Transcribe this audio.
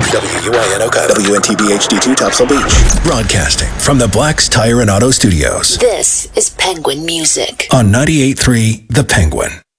WUINOCA, WNTB HD2 Topsail Beach. Broadcasting from the Black's Tire and Auto Studios. This is Penguin Music On 98.3 The Penguin.